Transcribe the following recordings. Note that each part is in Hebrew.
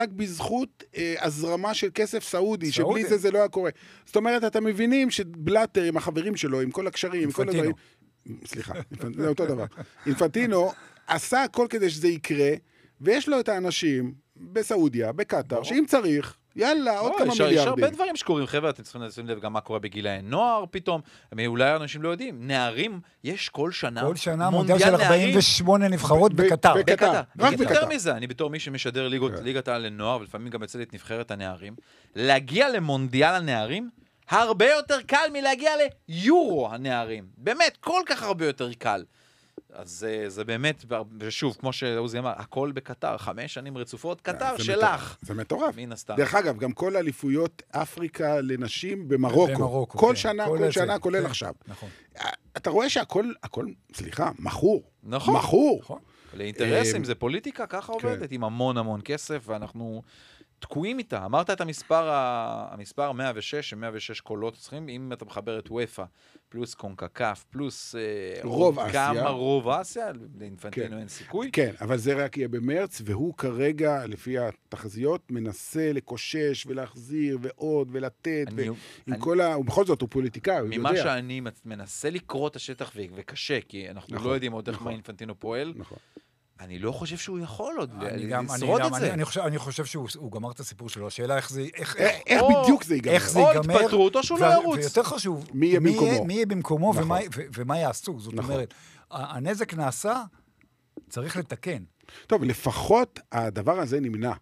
רק בזכות הזרמה של כסף סעודי, שבלי זה לא היה קורה. זאת אומרת, אתם מבינים שבלאטר עם החברים שלו, עם כל הקשרים, עם כל הדברים... סליחה, זה אותו דבר. אינפנטינו עשה הכל כדי שזה יקרה, ויש לו את האנשים בסעודיה, בקטר, שאם צריך, יאללה, עוד כמה מיליארדים. יש הרבה דברים שקורים, חבר'ה, אתם צריכים לשים לב גם מה קורה בגילאי נוער פתאום, אולי אנשים לא יודעים, נערים, יש כל שנה מונדיאל של 48 נבחרות בקטר. רק יותר מזה, אני בתור מי שמשדר ליגת העל לנוער, ולפעמים גם אצל את נבחרת הנערים, להגיע למונדיאל הנערים, הרבה יותר קל מלהגיע ליורו הנערים. באמת, כל כך הרבה יותר קל. אז זה באמת, ושוב, כמו שעוזי אמר, הכל בקטר, 5 שנים רצופות, קטר שלך. זה מטורף. דרך אגב, גם כל אליפויות אפריקה לנשים במרוקו. כל שנה, כולל עכשיו. אתה רואה שהכל, סליחה, מכור. נכון. מכור. לאינטרסים, זה פוליטיקה, ככה עובדת, עם המון המון כסף, ואנחנו תקועים איתה. אמרת את המספר 106, 106 קולות צריכים, אם אתה מחבר את וויפה, פלוס קונקקף, פלוס רוב אסיה. גם רוב אסיה, לאינפנטינו אין סיכוי. כן, אבל זה רק יהיה במרץ, והוא כרגע, לפי התחזיות, מנסה לקושש ולהחזיר ועוד ולתת, ובכל זאת הוא פוליטיקאי, הוא יודע. ממה שאני מנסה לקרוא את השטח וקשה, כי אנחנו לא יודעים עוד איך מה אינפנטינו פועל, אני לא חושב שהוא יכול עוד לשרוד את זה. אני חושב שהוא גמר את הסיפור שלו. השאלה איך בדיוק זה ייגמר. או התפטרות או שהוא לא ירוץ. ויותר חשוב, מי יהיה במקומו ומה יעשו. זאת אומרת, הנזק נעשה, צריך לתקן. טוב, לפחות הדבר הזה נמנע.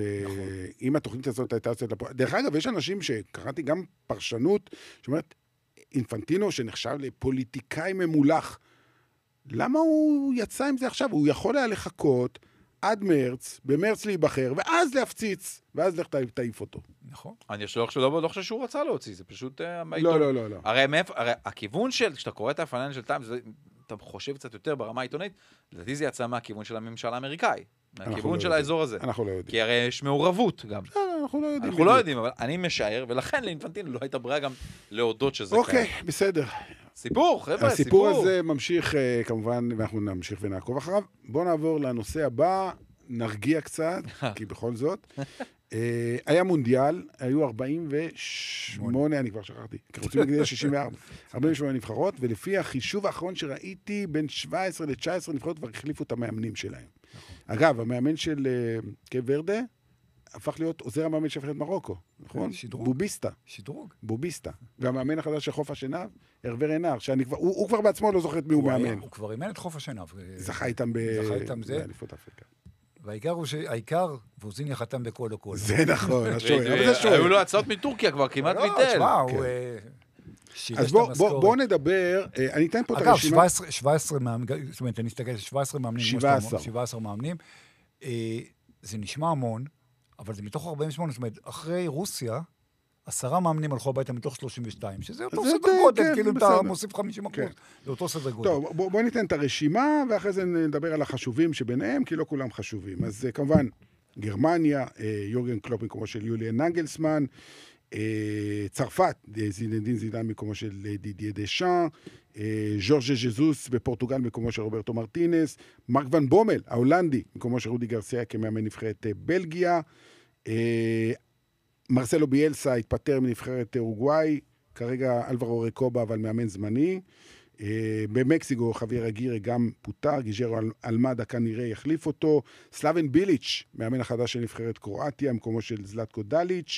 ואם התוכנית הזאת הייתה יוצאת לפועל... דרך אגב, יש אנשים שקראתי גם פרשנות, שאומרת, אינפנטינו שנחשב לפוליטיקאי ממולח, למה הוא יצא עם זה עכשיו? הוא יכול היה לחכות עד מרץ, במרץ להיבחר, ואז להפציץ, ואז לך תעיף אותו. נכון. אני לא חושב שהוא רצה להוציא, זה פשוט... לא. הרי הכיוון של, כשאתה קורא את הפנן של טיימס, אתה חושב קצת יותר ברמה העיתונאית, לדעתי זה יצא מהכיוון של הממשל האמריקאי, מהכיוון של האזור הזה. אנחנו לא יודעים. כי הרי יש מעורבות גם. אנחנו לא יודעים. אנחנו לא יודעים, אבל אני משער, ולכן לאינפנטינו לא הייתה ברירה גם להודות שזה קיים. אוקיי, בסדר. סיפור, חבר'ה, הסיפור הזה ממשיך, כמובן, ואנחנו נמשיך ונעקוב אחריו. בואו נעבור לנושא הבא, נרגיע קצת, כי בכל זאת. היה מונדיאל, היו 48, אני כבר שכחתי, כי רוצים להגיד 64, 48 נבחרות, ולפי החישוב האחרון שראיתי, בין 17 ל-19 נבחרות כבר החליפו את המאמנים שלהם. אגב, המאמן של קייפ ורדה, הפך להיות עוזר המאמן של נבחרת מרוקו, נכון? בוביסטה. שדרוג. בוביסטה. והמאמן החדש של חוף השנהב, הרבר עינר, הוא כבר בעצמו לא זוכר את מי הוא מאמן. הוא כבר אימן את חוף השנהב. זכה איתם באליפות אפריקה. והעיקר, ואוזיניה חתם בכל. זה נכון, השוער. היו לו הצעות מטורקיה כבר, כמעט ביטל. אז בואו נדבר, אני אתן פה את הרשימה. אגב, 17 מאמנים, זאת אומרת, אני אסתכל, 17 מאמנים, 17 מאמנים, זה נשמע המון, אבל זה מתוך 48, זאת אומרת, אחרי רוסיה, 10 מאמנים הלכו הביתה מתוך 32, שזה אותו סדר גודל, כאילו אתה מוסיף 50%, זה אותו סדר גודל. טוב, בואו ניתן את הרשימה, ואחרי זה נדבר על החשובים שביניהם, כי לא כולם חשובים. אז כמובן, גרמניה, יורגן קלופ מקומו של יוליאן נגלסמן, צרפת, זינדין זידן מקומו של דידיה דשאן, ז'ורג'ה ז'זוס בפורטוגל מקומו של רוברטו מרטינס, מרק ון בומל, ההולנדי, מקומו של רודי גרסיה כמאמן נבחרת בלגיה, מרסלו ביאלסה התפטר מנבחרת אורוגוואי, כרגע אלברו רקובה אבל מאמן זמני, במקסיקו חוויר אגירה גם פוטר, גיג'רו אלמדה כנראה יחליף אותו, סלאבן ביליץ', מאמן החדש של נבחרת קרואטיה, מקומו של זלטקו דליץ',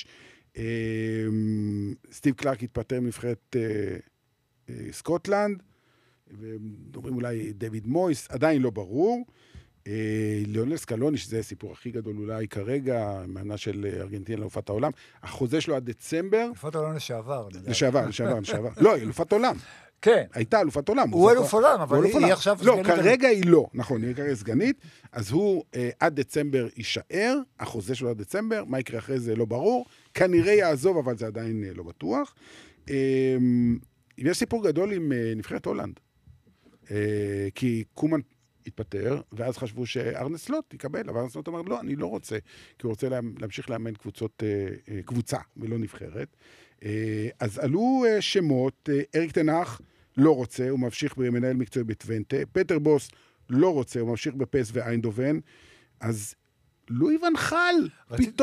סטיב קלארק התפטר מנבחרת סקוטלנד, ודוברים אולי דויד מויס, עדיין לא ברור. ליאונל סקלוני, שזה הסיפור הכי גדול אולי כרגע, מאמנה של ארגנטינה לאלופת העולם, החוזה שלו עד דצמבר. אלופת העולם לשעבר. לשעבר. לא, אלופת עולם. כן. הייתה אלופת עולם. הוא אלוף עולם, אבל היא עכשיו סגנית. לא, כרגע היא לא, נכון, היא כרגע סגנית, אז הוא עד דצמבר יישאר, החוזה שלו עד דצמבר, מה יקרה אחרי זה לא ברור, כנראה יעזוב, אבל זה עדיין לא בטוח. יש סיפור גדול עם נבחרת הולנד, כי קומן התפטר, ואז חשבו שארנה סלוט יקבל, אבל ארנה סלוט אמר, לא, אני לא רוצה, כי הוא רוצה להמשיך לאמן קבוצה ולא נבחרת. אז עלו שמות, אריק תנח לא רוצה, הוא ממשיך במנהל מקצועי בטוונטה, פטר בוס לא רוצה, הוא ממשיך בפס ואיינדובן, אז לואי ון חל, פתאום